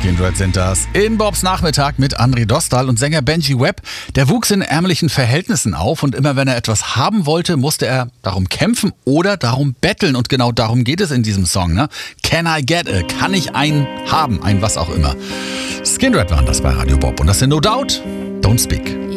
Skindred sind das. In Bobs Nachmittag mit André Dostal und Sänger Benji Webb. Der wuchs in ärmlichen Verhältnissen auf und immer wenn er etwas haben wollte, musste er darum kämpfen oder darum betteln. Und genau darum geht es in diesem Song. Ne? Can I get a? Kann ich einen haben? Ein was auch immer. Skindred waren das bei Radio Bob. Und das sind No Doubt, Don't Speak.